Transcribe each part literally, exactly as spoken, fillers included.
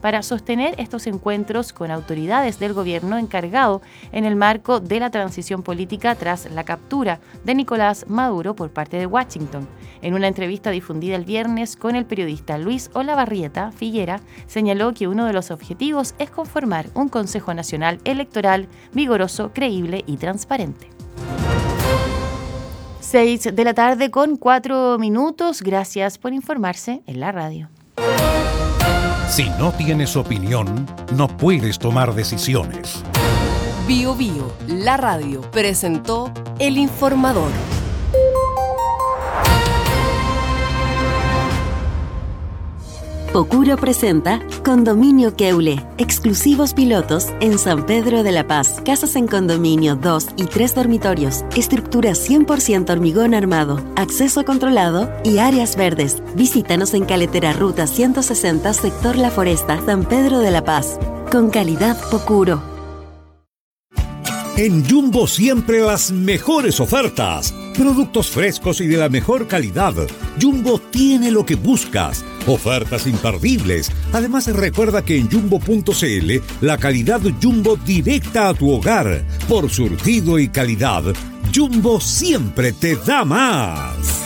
para sostener estos encuentros con autoridades del gobierno encargado en el marco de la transición política tras la captura de Nicolás Maduro por parte de Washington. En una entrevista difundida el viernes con el periodista Luis Olavarrieta, Figuera señaló que uno de los objetivos es conformar un Consejo Nacional Electoral vigoroso, creíble y transparente. Seis de la tarde con cuatro minutos. Gracias por informarse en la radio. Si no tienes opinión, no puedes tomar decisiones. Bio Bio, la radio, presentó El Informador. Pocuro presenta Condominio Keule, exclusivos pilotos en San Pedro de la Paz. Casas en condominio, dos y tres dormitorios, estructura cien por ciento hormigón armado, acceso controlado y áreas verdes. Visítanos en Caletera Ruta ciento sesenta, sector La Foresta, San Pedro de la Paz. Con calidad Pocuro. En Jumbo siempre las mejores ofertas. Productos frescos y de la mejor calidad. Jumbo tiene lo que buscas. Ofertas imperdibles. Además, recuerda que en jumbo punto c l la calidad Jumbo directa a tu hogar. Por surtido y calidad, Jumbo siempre te da más.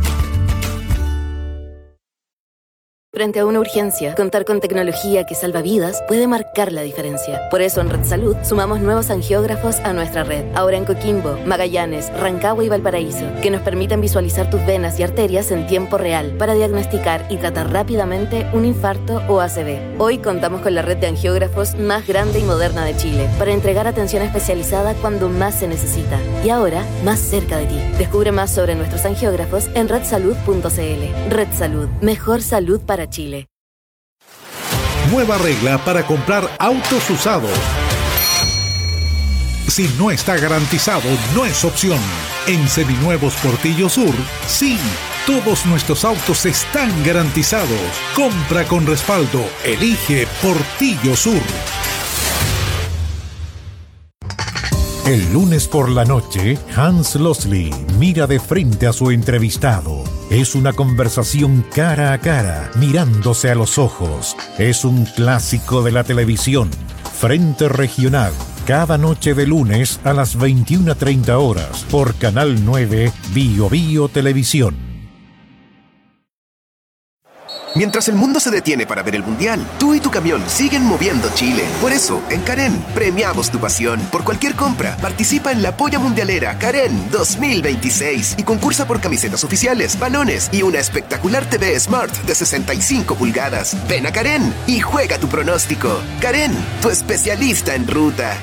Frente a una urgencia, contar con tecnología que salva vidas puede marcar la diferencia. Por eso en Red Salud sumamos nuevos angiógrafos a nuestra red. Ahora en Coquimbo, Magallanes, Rancagua y Valparaíso, que nos permiten visualizar tus venas y arterias en tiempo real para diagnosticar y tratar rápidamente un infarto o A C V. Hoy contamos con la red de angiógrafos más grande y moderna de Chile para entregar atención especializada cuando más se necesita. Y ahora, más cerca de ti. Descubre más sobre nuestros angiógrafos en red salud punto c l. Red Salud. Mejor salud para Chile. Nueva regla para comprar autos usados. Si no está garantizado, no es opción. En Seminuevos Portillo Sur, sí, todos nuestros autos están garantizados. Compra con respaldo. Elige Portillo Sur. El lunes por la noche, Hans Losley mira de frente a su entrevistado. Es una conversación cara a cara, mirándose a los ojos. Es un clásico de la televisión. Frente Regional, cada noche de lunes a las veintiuna treinta horas, por Canal nueve, Bio Bio Televisión. Mientras el mundo se detiene para ver el Mundial, tú y tu camión siguen moviendo Chile. Por eso, en Karen, premiamos tu pasión. Por cualquier compra, participa en la Polla Mundialera Karen dos mil veintiséis y concursa por camisetas oficiales, balones y una espectacular T V Smart de sesenta y cinco pulgadas. Ven a Karen y juega tu pronóstico. Karen, tu especialista en ruta.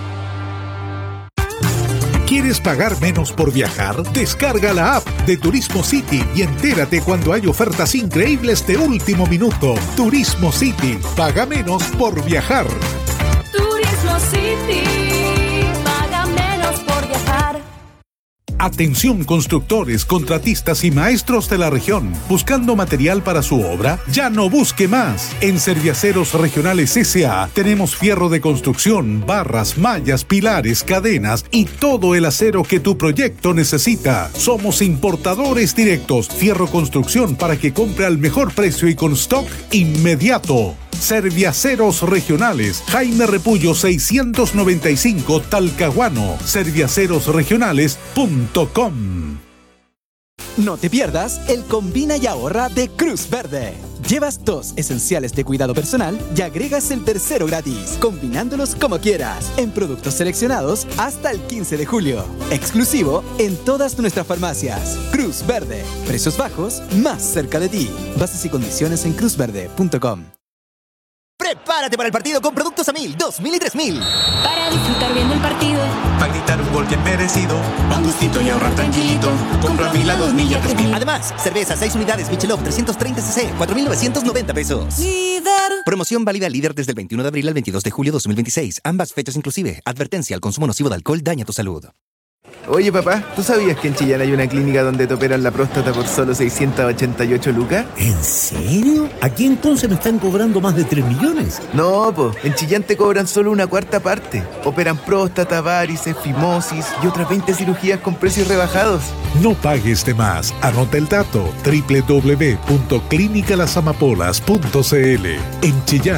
¿Quieres pagar menos por viajar? Descarga la app de Turismo City y entérate cuando hay ofertas increíbles de último minuto. Turismo City. Paga menos por viajar. Turismo City. Paga menos por viajar. Atención constructores, contratistas y maestros de la región. ¿Buscando material para su obra? Ya no busque más. En Serviaceros Regionales S A tenemos fierro de construcción, barras, mallas, pilares, cadenas y todo el acero que tu proyecto necesita. Somos importadores directos. Fierro construcción para que compre al mejor precio y con stock inmediato. Serviaceros Regionales, Jaime Repullo seiscientos noventa y cinco, Talcahuano. serviaceros regionales punto com. No te pierdas el Combina y Ahorra de Cruz Verde. Llevas dos esenciales de cuidado personal y agregas el tercero gratis, combinándolos como quieras, en productos seleccionados hasta el quince de julio. Exclusivo en todas nuestras farmacias. Cruz Verde, precios bajos, más cerca de ti. Bases y condiciones en cruz verde punto com. Prepárate para el partido con Productos a Mil, dos mil y tres mil. Para disfrutar bien del partido. Para gritar un gol bien merecido. Un gustito y ahorrar tranquilito. Compra Mil a dos mil y a tres mil. Además, cerveza seis unidades Michelob trescientos treinta centilitros, cuatro mil novecientos noventa pesos. Líder. Promoción válida Líder desde el veintiuno de abril al veintidós de julio de dos mil veintiséis. Ambas fechas inclusive. Advertencia: el consumo nocivo de alcohol daña tu salud. Oye, papá, ¿tú sabías que en Chillán hay una clínica donde te operan la próstata por solo seiscientas ochenta y ocho lucas? ¿En serio? ¿Aquí entonces me están cobrando más de tres millones? No, po, en Chillán te cobran solo una cuarta parte. Operan próstata, varices, fimosis y otras veinte cirugías con precios rebajados. No pagues de más. Anota el dato: doble u doble u doble u punto clínica las amapolas punto c l. En Chillán